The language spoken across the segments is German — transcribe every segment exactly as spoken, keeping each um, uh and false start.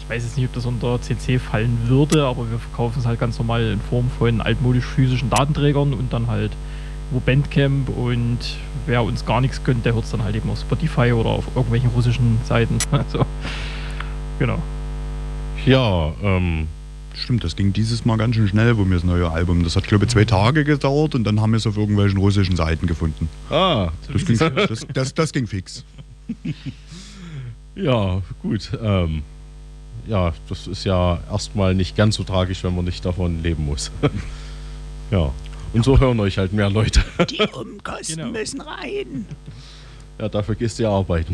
weiß jetzt nicht, ob das unter C C fallen würde, aber wir verkaufen es halt ganz normal in Form von altmodisch physischen Datenträgern und dann halt über Bandcamp, und wer uns gar nichts gönnt, der hört es dann halt eben auf Spotify oder auf irgendwelchen russischen Seiten. Also, genau. Ja, ähm, stimmt, das ging dieses Mal ganz schön schnell, wo mir das neue Album, das hat glaube ich zwei Tage gedauert und dann haben wir es auf irgendwelchen russischen Seiten gefunden. Ah, das ging, das, das, das ging fix. Ja, gut. Ähm, ja, das ist ja erstmal nicht ganz so tragisch, wenn man nicht davon leben muss. Ja, und so hören euch halt mehr Leute. Die Umkosten genau. müssen rein. Ja, dafür gehst du ja arbeiten.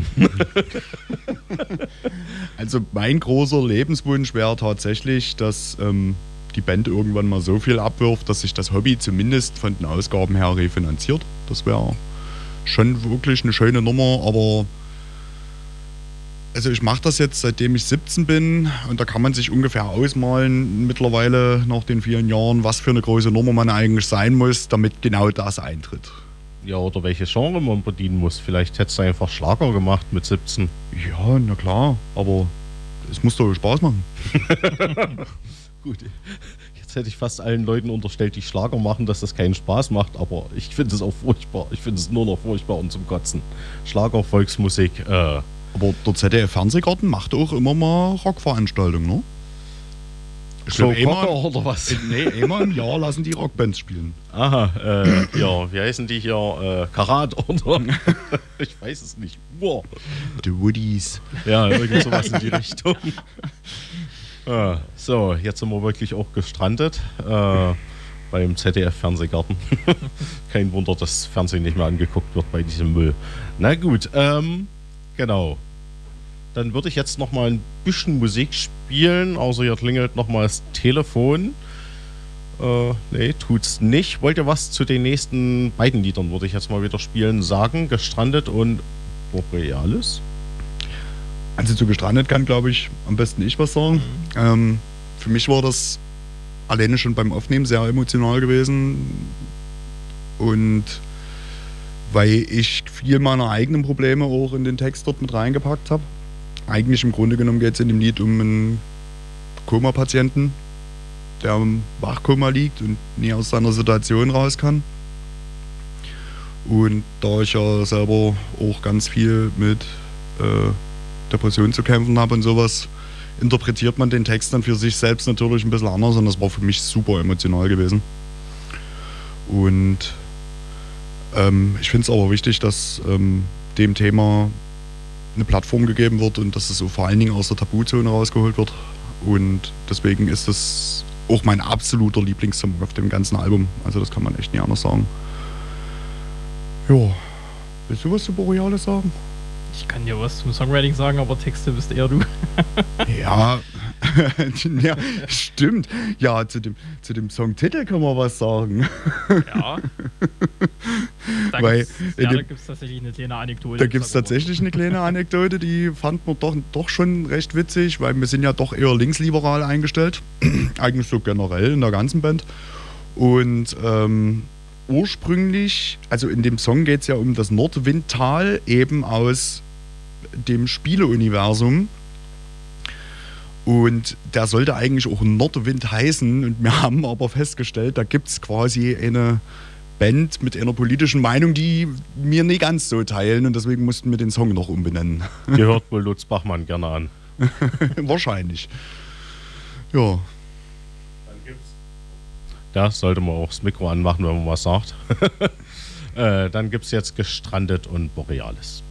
Also mein großer Lebenswunsch wäre tatsächlich, dass ähm, die Band irgendwann mal so viel abwirft, dass sich das Hobby zumindest von den Ausgaben her refinanziert. Das wäre schon wirklich eine schöne Nummer, aber also ich mache das jetzt, seitdem ich siebzehn bin, und da kann man sich ungefähr ausmalen mittlerweile nach den vielen Jahren, was für eine große Nummer man eigentlich sein muss, damit genau das eintritt. Ja, oder welches Genre man bedienen muss. Vielleicht hättest du einfach Schlager gemacht mit siebzehn. Ja, na klar, aber es muss doch Spaß machen. Gut, jetzt hätte ich fast allen Leuten unterstellt, die Schlager machen, dass das keinen Spaß macht, aber ich finde es auch furchtbar. Ich finde es nur noch furchtbar und zum Kotzen. Schlager, Volksmusik, äh... Aber der Z D F-Fernsehgarten macht auch immer mal Rockveranstaltungen, ne? Ich so glaub, einmal, oder was? Nee, einmal im Jahr lassen die Rockbands spielen. Aha, äh, ja, wie heißen die hier? Äh, Karat oder? Ich weiß es nicht. Wow. The Woodies. Ja, irgend sowas in die Richtung. Ah, so, jetzt sind wir wirklich auch gestrandet äh, beim Z D F-Fernsehgarten. Kein Wunder, dass Fernsehen nicht mehr angeguckt wird bei diesem Müll. Na gut, ähm, genau. Dann würde ich jetzt noch mal ein bisschen Musik spielen, außer hier klingelt noch mal das Telefon. Äh, nee, tut's nicht. Wollt ihr was zu den nächsten beiden Liedern, würde ich jetzt mal wieder spielen, sagen? Gestrandet und Borealis? Also zu Gestrandet kann, glaube ich, am besten ich was sagen. Mhm. Ähm, für mich war das alleine schon beim Aufnehmen sehr emotional gewesen. Und weil ich viel meiner eigenen Probleme auch in den Text dort mit reingepackt habe. Eigentlich im Grunde genommen geht es in dem Lied um einen Koma-Patienten, der im Wachkoma liegt und nie aus seiner Situation raus kann. Und da ich ja selber auch ganz viel mit äh, Depressionen zu kämpfen habe und sowas, interpretiert man den Text dann für sich selbst natürlich ein bisschen anders, und das war für mich super emotional gewesen. Und ähm, ich finde es aber wichtig, dass ähm, dem Thema eine Plattform gegeben wird und dass es so vor allen Dingen aus der Tabuzone rausgeholt wird. Und deswegen ist das auch mein absoluter Lieblingssong auf dem ganzen Album. Also das kann man echt nicht anders sagen. Ja, willst du was zu Borealis sagen? Ich kann dir was zum Songwriting sagen, aber Texte bist eher du. Ja, ja, stimmt. Ja, zu dem, zu dem Songtitel kann man was sagen. Ja. Da Weil gibt's, ja, da gibt es tatsächlich eine kleine Anekdote. Da gibt es tatsächlich eine kleine Anekdote, die fand man doch, doch schon recht witzig, weil wir sind ja doch eher linksliberal eingestellt. Eigentlich so generell in der ganzen Band. Und ähm, ursprünglich, also in dem Song geht es ja um das Nordwindtal, eben aus dem Spieleuniversum. Und der sollte eigentlich auch Nordwind heißen. Und wir haben aber festgestellt, da gibt es quasi eine Band mit einer politischen Meinung, die wir nicht ganz so teilen. Und deswegen mussten wir den Song noch umbenennen. Die hört wohl Lutz Bachmann gerne an. Wahrscheinlich. Ja. Dann gibt's. Da sollte man auch das Mikro anmachen, wenn man was sagt. äh, dann gibt es jetzt Gestrandet und Borealis.